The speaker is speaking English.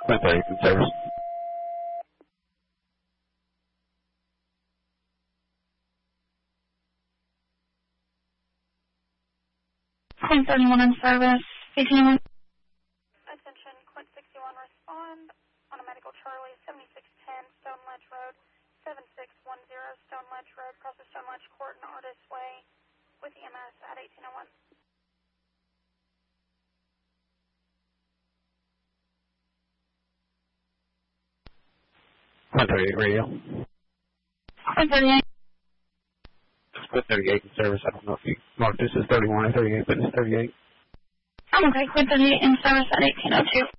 138 in service. Quint 31 in service. 18. Attention, Quint 61 respond on a medical Charlie 7610 Stone Ledge Road, 7610 Stone Ledge Road, across the Stone Ledge Court and Artist Way with EMS at 1801. Quint 38 radio. Quint 38. Quint 38 in service. I don't know if you marked this as 31 or 38, but it's 38. I'm okay. Quint 38 in service at 1802.